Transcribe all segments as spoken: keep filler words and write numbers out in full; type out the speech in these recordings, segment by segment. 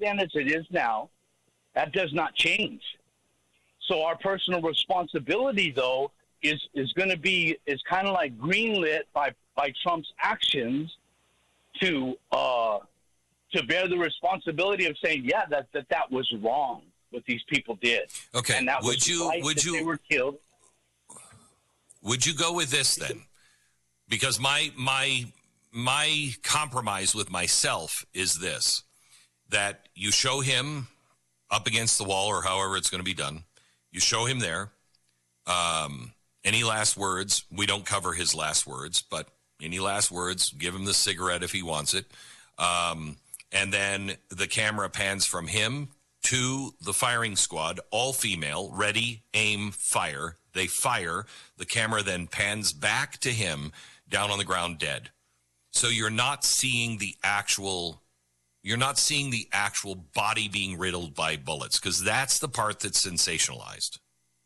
then as it is now. That does not change. So our personal responsibility, though, is is going to be is kind of like greenlit by by Trump's actions to uh, to bear the responsibility of saying, yeah, that that that was wrong what these people did. Okay, and that would was you right would that you they were killed. Would you go with this then? Because my my my compromise with myself is this: that you show him up against the wall, or however it's going to be done. You show him there. Um, any last words? We don't cover his last words, but any last words, give him the cigarette if he wants it. Um, and then the camera pans from him to the firing squad, all female, ready, aim, fire. They fire. The camera then pans back to him down on the ground dead. So you're not seeing the actual... You're not seeing the actual body being riddled by bullets, because that's the part that's sensationalized.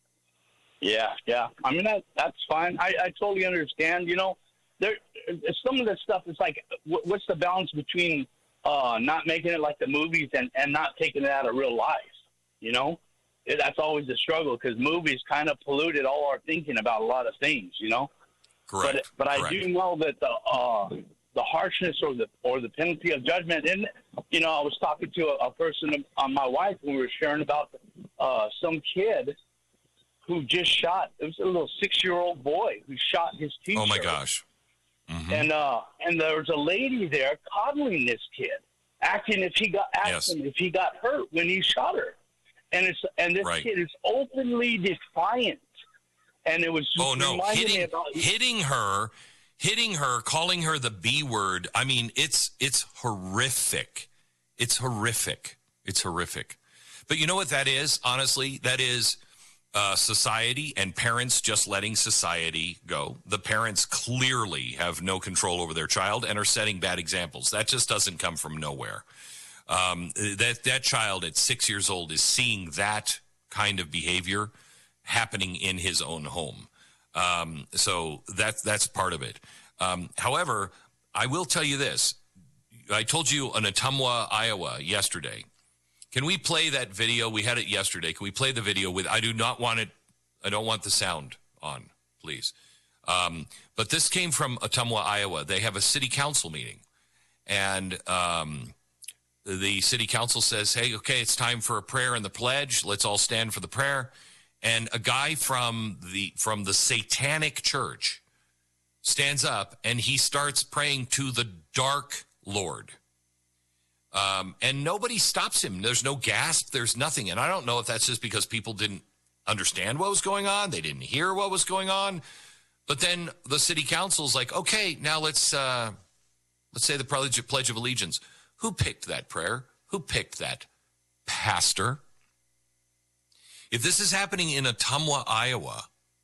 Yeah, yeah. I mean, that that's fine. I, I totally understand. You know, there some of this stuff is like, what's the balance between uh, not making it like the movies and, and not taking it out of real life? You know, that's always the struggle, because movies kind of polluted all our thinking about a lot of things, you know? Correct. But, but Correct. I do know that the... Uh, the harshness or the or the penalty of judgment. And, you know, I was talking to a, a person, uh, my wife, and we were sharing about uh, some kid who just shot, it was a little six-year-old boy who shot his teacher. Oh, my gosh. Mm-hmm. And uh, and there was a lady there coddling this kid, acting if he got, asking yes. if he got hurt when he shot her. And it's and this right. kid is openly defiant. And it was just oh, no. hitting, me about hitting her... Hitting her, calling her the B word. I mean, it's it's horrific. It's horrific. It's horrific. But you know what that is, honestly? That is uh, society and parents just letting society go. The parents clearly have no control over their child and are setting bad examples. That just doesn't come from nowhere. Um, that, that child at six years old is seeing that kind of behavior happening in his own home. Um, so that's, that's part of it. Um, however, I will tell you this. I told you in Ottumwa, Iowa yesterday. Can we play that video? We had it yesterday. Can we play the video with, I do not want it. I don't want the sound on, please. Um, but this came from Ottumwa, Iowa. They have a city council meeting, and, um, the city council says, hey, okay, it's time for a prayer and the pledge. Let's all stand for the prayer. And a guy from the from the Satanic Church stands up and he starts praying to the Dark Lord. Um, and nobody stops him. There's no gasp. There's nothing. And I don't know if that's just because people didn't understand what was going on. They didn't hear what was going on. But then the city council's like, okay, now let's uh, let's say the Pledge of Allegiance. Who picked that prayer? Who picked that pastor? If this is happening in Ottumwa, Iowa,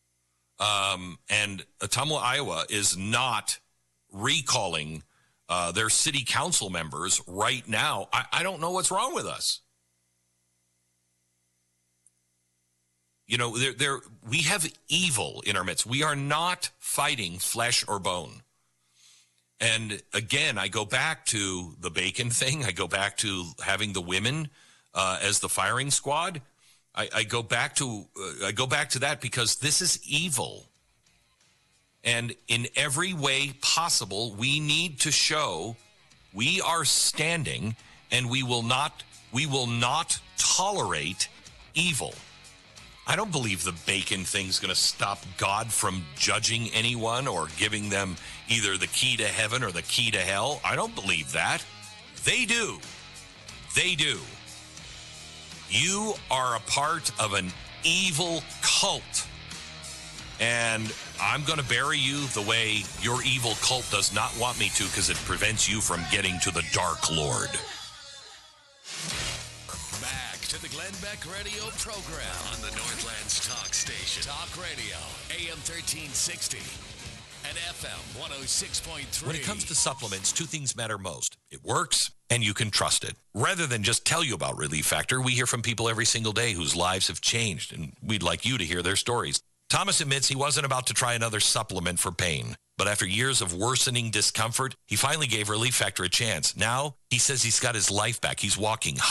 um, and Ottumwa, Iowa is not recalling uh, their city council members right now, I, I don't know what's wrong with us. You know, there, there, we have evil in our midst. We are not fighting flesh or bone. And again, I go back to the bacon thing. I go back to having the women uh, as the firing squad. I, I go back to uh, I go back to that because this is evil. And in every way possible, we need to show we are standing, and we will not we will not tolerate evil. I don't believe the bacon thing's going to stop God from judging anyone or giving them either the key to heaven or the key to hell. I don't believe that. They do. They do. You are a part of an evil cult. And I'm going to bury you the way your evil cult does not want me to, because it prevents you from getting to the Dark Lord. Back to the Glenn Beck Radio program on the Northlands Talk Station. Talk Radio, A M thirteen sixty and F M one oh six point three. When it comes to supplements, two things matter most. It works, and you can trust it. Rather than just tell you about Relief Factor, we hear from people every single day whose lives have changed, and we'd like you to hear their stories. Thomas admits he wasn't about to try another supplement for pain, but after years of worsening discomfort, he finally gave Relief Factor a chance. Now, he says he's got his life back. He's walking,